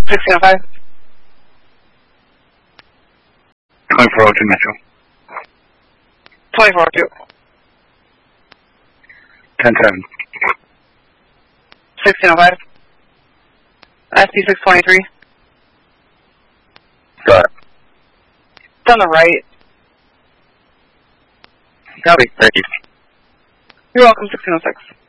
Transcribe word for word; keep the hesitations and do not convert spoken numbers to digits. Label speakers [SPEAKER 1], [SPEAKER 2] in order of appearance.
[SPEAKER 1] sixteen oh five.
[SPEAKER 2] twenty-four oh two Metro.
[SPEAKER 1] twenty-four oh two.
[SPEAKER 2] ten seven.
[SPEAKER 1] sixteen oh five. S P six twenty-three.
[SPEAKER 2] Got it.
[SPEAKER 1] It's on the right.
[SPEAKER 2] Copy. Thank you.
[SPEAKER 1] You're welcome, sixteen oh six.